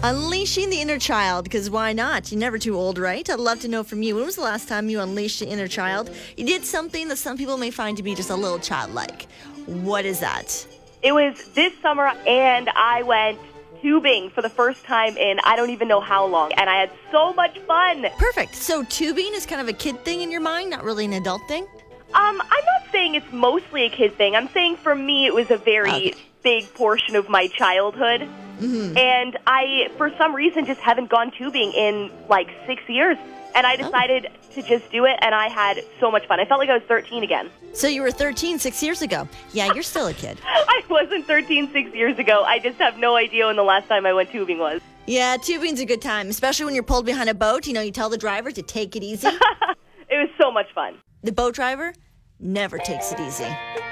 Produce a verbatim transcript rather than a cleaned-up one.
Unleashing the inner child, because why not? You're never too old, right? I'd love to know from you. When was the last time you unleashed the inner child? You did something that some people may find to be just a little childlike. What is that? It was this summer, and I went tubing for the first time in I don't even know how long, and I had so much fun. Perfect. So tubing is kind of a kid thing in your mind, not really an adult thing? Um, I'm not saying it's mostly a kid thing. I'm saying for me it was a very Okay. big portion of my childhood. Mm-hmm. And I, for some reason, just haven't gone tubing in like six years. And I decided oh. to just do it, and I had so much fun. I felt like I was thirteen again. So you were thirteen six years ago. Yeah, you're still a kid. I wasn't thirteen six years ago. I just have no idea when the last time I went tubing was. Yeah, tubing's a good time, especially when you're pulled behind a boat. You know, you tell the driver to take it easy. It was so much fun. The boat driver never takes it easy.